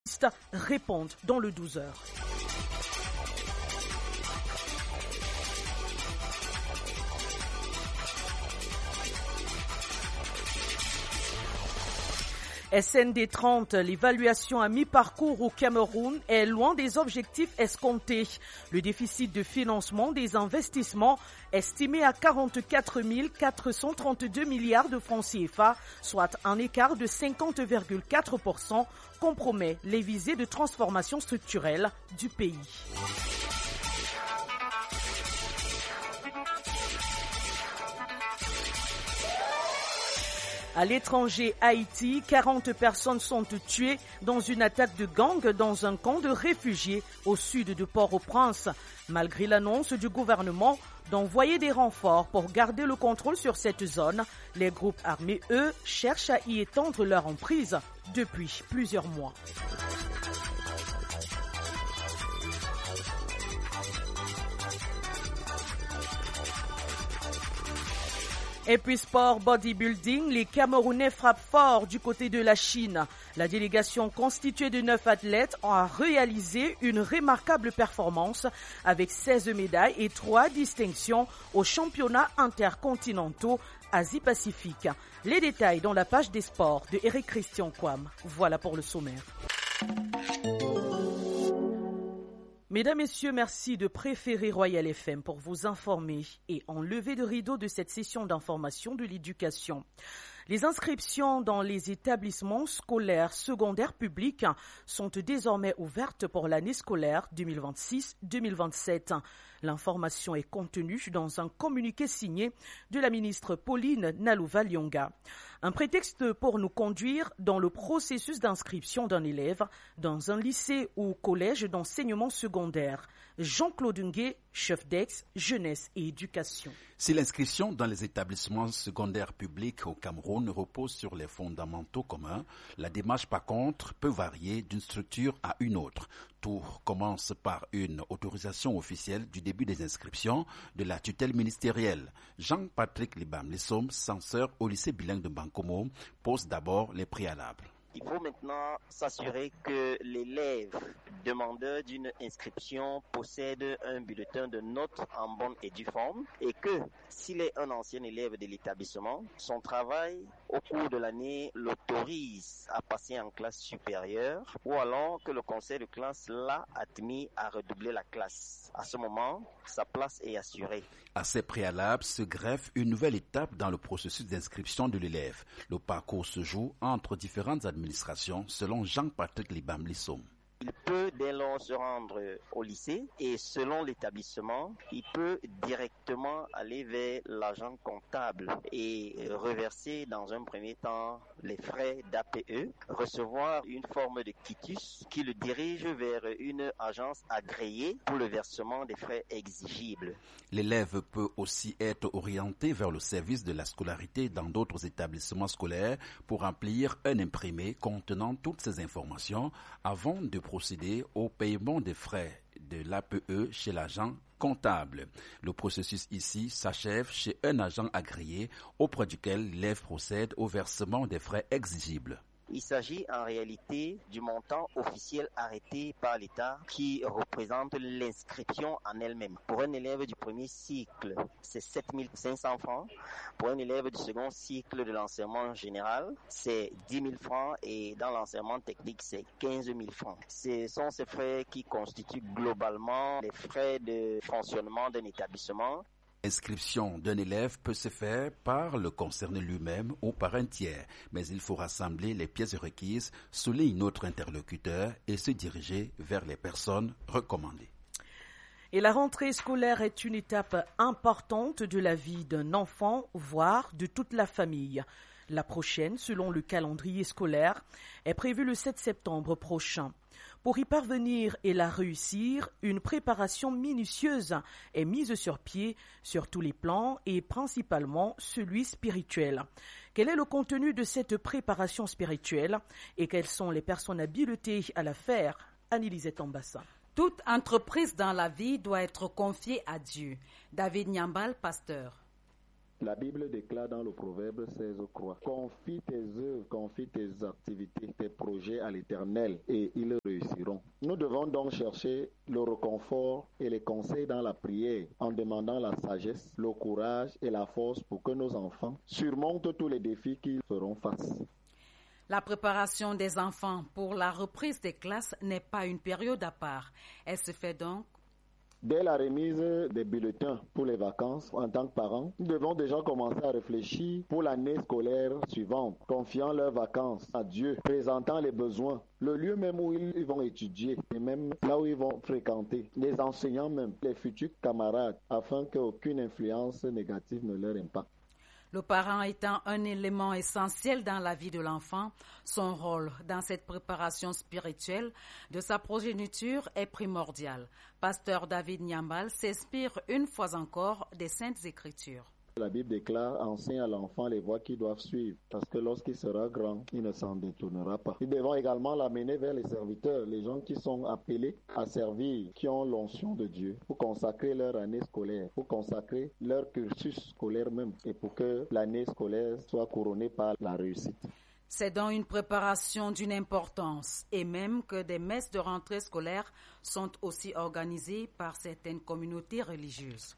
répondent dans le 12 heures. SND 30, l'évaluation à mi-parcours au Cameroun est loin des objectifs escomptés. Le déficit de financement des investissements estimé à 44 432 milliards de francs CFA, soit un écart de 50,4%, compromet les visées de transformation structurelle du pays. À l'étranger, Haïti, 40 personnes sont tuées dans une attaque de gang dans un camp de réfugiés au sud de Port-au-Prince. Malgré l'annonce du gouvernement d'envoyer des renforts pour garder le contrôle sur cette zone, les groupes armés, eux, cherchent à y étendre leur emprise depuis plusieurs mois. Et puis sport bodybuilding, les Camerounais frappent fort du côté de la Chine. La délégation constituée de 9 athlètes a réalisé une remarquable performance avec 16 médailles et 3 distinctions aux championnats intercontinentaux Asie-Pacifique. Les détails dans la page des sports de Eric Christian Kwam. Voilà pour le sommaire. Mesdames, Messieurs, merci de préférer Royal FM pour vous informer et enlever le rideau de cette session d'information de l'éducation. Les inscriptions dans les établissements scolaires secondaires publics sont désormais ouvertes pour l'année scolaire 2026-2027. L'information est contenue dans un communiqué signé de la ministre Pauline Nalouva-Lyonga. Un prétexte pour nous conduire dans le processus d'inscription d'un élève dans un lycée ou collège d'enseignement secondaire. Jean-Claude Ngué, chef d'ex, jeunesse et éducation. Si l'inscription dans les établissements secondaires publics au Cameroun repose sur les fondamentaux communs, la démarche par contre peut varier d'une structure à une autre. Tout commence par une autorisation officielle du début des inscriptions de la tutelle ministérielle. Jean-Patrick Libam-Lissom, censeur au lycée bilingue de Bankomo, pose d'abord les préalables. Il faut maintenant s'assurer que l'élève demandeur d'une inscription possède un bulletin de notes en bonne et due forme et que s'il est un ancien élève de l'établissement, son travail au cours de l'année l'autorise à passer en classe supérieure ou alors que le conseil de classe l'a admis à redoubler la classe. À ce moment, sa place est assurée. À ces préalables se greffe une nouvelle étape dans le processus d'inscription de l'élève. Le parcours se joue entre différentes administrations selon Jean-Patrick Libam-Lissom. Il peut dès lors se rendre au lycée et selon l'établissement, il peut directement aller vers l'agent comptable et reverser dans un premier temps les frais d'APE, recevoir une forme de quitus qui le dirige vers une agence agréée pour le versement des frais exigibles. L'élève peut aussi être orienté vers le service de la scolarité dans d'autres établissements scolaires pour remplir un imprimé contenant toutes ces informations avant de procéder au paiement des frais de l'APE chez l'agent comptable. Le processus ici s'achève chez un agent agréé auprès duquel l'élève procède au versement des frais exigibles. Il s'agit en réalité du montant officiel arrêté par l'État qui représente l'inscription en elle-même. Pour un élève du premier cycle, c'est 7 500 francs. Pour un élève du second cycle de l'enseignement général, c'est 10 000 francs et dans l'enseignement technique, c'est 15 000 francs. Ce sont ces frais qui constituent globalement les frais de fonctionnement d'un établissement. L'inscription d'un élève peut se faire par le concerné lui-même ou par un tiers, mais il faut rassembler les pièces requises, souligne notre interlocuteur et se diriger vers les personnes recommandées. Et la rentrée scolaire est une étape importante de la vie d'un enfant, voire de toute la famille. La prochaine, selon le calendrier scolaire, est prévue le 7 septembre prochain. Pour y parvenir et la réussir, une préparation minutieuse est mise sur pied sur tous les plans et principalement celui spirituel. Quel est le contenu de cette préparation spirituelle et quelles sont les personnes habilitées à la faire? Anne-Elisette Ambassa. Toute entreprise dans la vie doit être confiée à Dieu. David Nyambal, pasteur. La Bible déclare dans le Proverbe 16:3, confie tes œuvres, confie tes activités, tes projets à l'Éternel et ils réussiront. Nous devons donc chercher le réconfort et les conseils dans la prière en demandant la sagesse, le courage et la force pour que nos enfants surmontent tous les défis qu'ils feront face. La préparation des enfants pour la reprise des classes n'est pas une période à part. Elle se fait donc dès la remise des bulletins pour les vacances, en tant que parents, nous devons déjà commencer à réfléchir pour l'année scolaire suivante, confiant leurs vacances à Dieu, présentant les besoins, le lieu même où ils vont étudier et même là où ils vont fréquenter, les enseignants même, les futurs camarades, afin qu'aucune influence négative ne leur impacte. Le parent étant un élément essentiel dans la vie de l'enfant, son rôle dans cette préparation spirituelle de sa progéniture est primordial. Pasteur David Nyambal s'inspire une fois encore des Saintes Écritures. La Bible déclare, enseigne à l'enfant les voies qu'il doit suivre, parce que lorsqu'il sera grand, il ne s'en détournera pas. Nous devons également l'amener vers les serviteurs, les gens qui sont appelés à servir, qui ont l'onction de Dieu, pour consacrer leur année scolaire, pour consacrer leur cursus scolaire même, et pour que l'année scolaire soit couronnée par la réussite. C'est donc une préparation d'une importance, et même que des messes de rentrée scolaire sont aussi organisées par certaines communautés religieuses.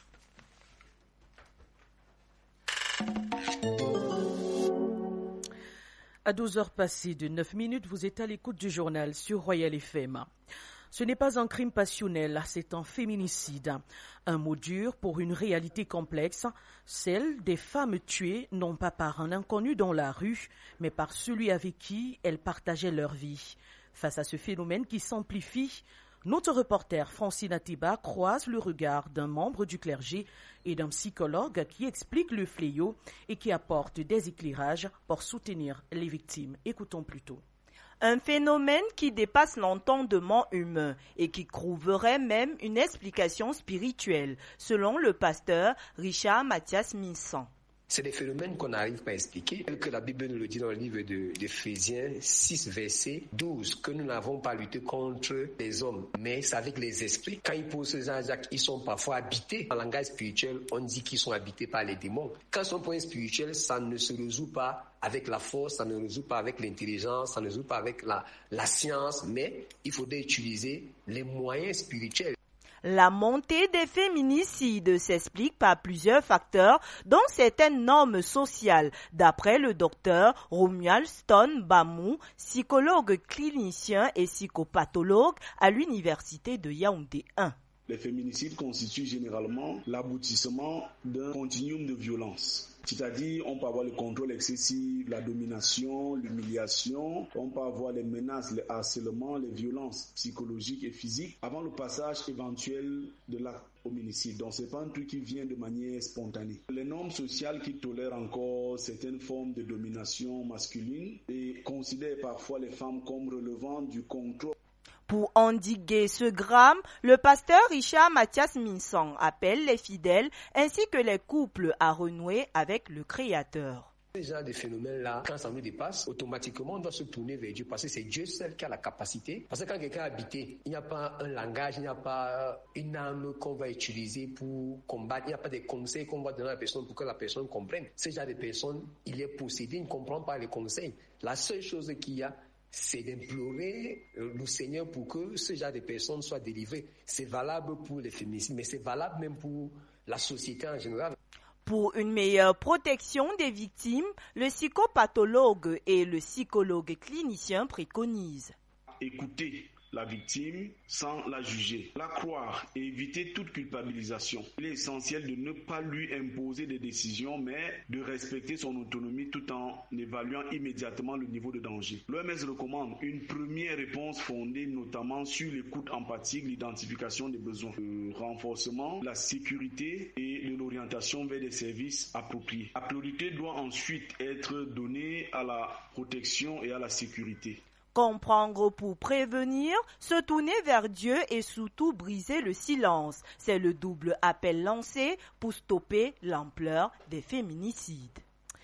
À 12h passées de 9 minutes, vous êtes à l'écoute du journal sur Royal FM. Ce n'est pas un crime passionnel, c'est un féminicide. Un mot dur pour une réalité complexe, celle des femmes tuées non pas par un inconnu dans la rue, mais par celui avec qui elles partageaient leur vie. Face à ce phénomène qui s'amplifie, notre reporter Francine Atiba croise le regard d'un membre du clergé et d'un psychologue qui explique le fléau et qui apporte des éclairages pour soutenir les victimes. Écoutons plutôt. Un phénomène qui dépasse l'entendement humain et qui trouverait même une explication spirituelle, selon le pasteur Richard Mathias Minson. C'est des phénomènes qu'on n'arrive pas à expliquer, tel que la Bible nous le dit dans le livre d'Éphésiens 6, verset 12, que nous n'avons pas lutté contre les hommes, mais c'est avec les esprits. Quand ils posent ces actes, ils sont parfois habités. En langage spirituel, on dit qu'ils sont habités par les démons. Quand c'est un point spirituel, ça ne se résout pas avec la force, ça ne résout pas avec l'intelligence, ça ne résout pas avec la science, mais il faudrait utiliser les moyens spirituels. La montée des féminicides s'explique par plusieurs facteurs, dont certaines normes sociales, d'après le docteur Romuald Stone Bamou, psychologue clinicien et psychopathologue à l'université de Yaoundé 1. Les féminicides constituent généralement l'aboutissement d'un continuum de violence. C'est-à-dire, on peut avoir le contrôle excessif, la domination, l'humiliation, on peut avoir les menaces, le harcèlement, les violences psychologiques et physiques avant le passage éventuel de l'acte homicide. Donc, c'est pas un truc qui vient de manière spontanée. Les normes sociales qui tolèrent encore certaines formes de domination masculine et considèrent parfois les femmes comme relevant du contrôle. Pour endiguer ce drame, le pasteur Richard Mathias Minson appelle les fidèles ainsi que les couples à renouer avec le Créateur. Ce genre de phénomènes-là, quand ça nous dépasse, automatiquement on doit se tourner vers Dieu parce que c'est Dieu seul qui a la capacité. Parce que quand quelqu'un est habité, il n'y a pas un langage, il n'y a pas une arme qu'on va utiliser pour combattre, il n'y a pas des conseils qu'on va donner à la personne pour que la personne comprenne. Ce genre de personne, il est possédé, il ne comprend pas les conseils. La seule chose qu'il y a, c'est d'implorer le Seigneur pour que ce genre de personnes soient délivrées. C'est valable pour les féminicides, mais c'est valable même pour la société en général. Pour une meilleure protection des victimes, le psychopathologue et le psychologue clinicien préconisent. Écoutez la victime sans la juger, la croire et éviter toute culpabilisation. Il est essentiel de ne pas lui imposer des décisions, mais de respecter son autonomie tout en évaluant immédiatement le niveau de danger. L'OMS recommande une première réponse fondée notamment sur l'écoute empathique, l'identification des besoins, le renforcement, la sécurité et de l'orientation vers des services appropriés. La priorité doit ensuite être donnée à la protection et à la sécurité. Comprendre pour prévenir, se tourner vers Dieu et surtout briser le silence. C'est le double appel lancé pour stopper l'ampleur des féminicides.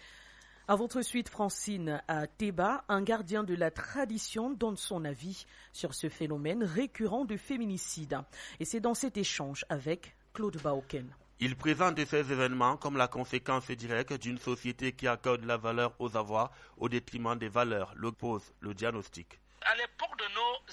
À votre suite, Francine Atiba, un gardien de la tradition, donne son avis sur ce phénomène récurrent de féminicide. Et c'est dans cet échange avec Claude Baoken. Il présente ces événements comme la conséquence directe d'une société qui accorde la valeur aux avoirs au détriment des valeurs, l'oppose le diagnostic. À l'époque de nos